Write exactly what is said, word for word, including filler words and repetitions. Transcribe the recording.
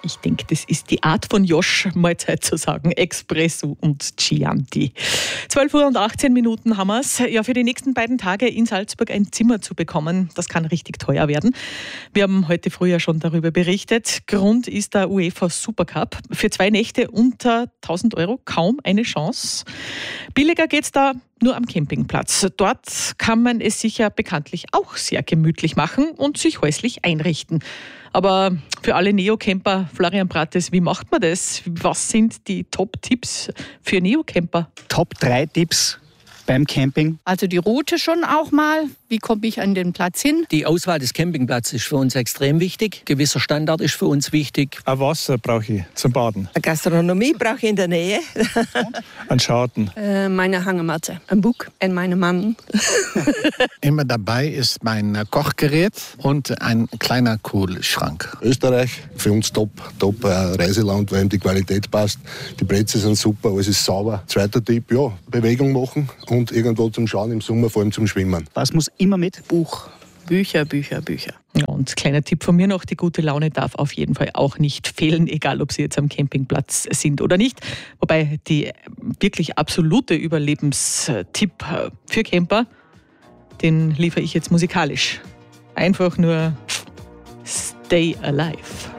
Ich denke, das ist die Art von Josch, Mahlzeit zu sagen. Espresso und Chianti. zwölf Uhr und achtzehn Minuten haben wir es. Ja, für die nächsten beiden Tage in Salzburg ein Zimmer zu bekommen, das kann richtig teuer werden. Wir haben heute früh ja schon darüber berichtet. Grund ist der UEFA Supercup. Für zwei Nächte unter tausend Euro kaum eine Chance. Billiger geht's da nur am Campingplatz. Dort kann man es sich ja bekanntlich auch sehr gemütlich machen und sich häuslich einrichten. Aber für alle Neocamper, Florian Brates, wie macht man das? Was sind die Top-Tipps für Neocamper? Top drei Tipps beim Camping. Also die Route schon auch mal. Wie komme ich an den Platz hin? Die Auswahl des Campingplatzes ist für uns extrem wichtig. Ein gewisser Standard ist für uns wichtig. Ein Wasser brauche ich zum Baden. Eine Gastronomie brauche ich in der Nähe. Ein Schaden. Äh, meine Hängematte, ein Buch und meine Mann. Immer dabei ist mein Kochgerät und ein kleiner Kühlschrank. Österreich, für uns top, top äh, Reiseland, weil ihm die Qualität passt. Die Plätze sind super, alles ist sauber. Zweiter Tipp, ja, Bewegung machen und irgendwo zum Schauen im Sommer, vor allem zum Schwimmen. Was muss immer mit? Buch. Bücher, Bücher, Bücher. Ja, und kleiner Tipp von mir noch, die gute Laune darf auf jeden Fall auch nicht fehlen, egal ob Sie jetzt am Campingplatz sind oder nicht. Wobei die wirklich absolute Überlebenstipp für Camper, den liefere ich jetzt musikalisch. Einfach nur Stay Alive.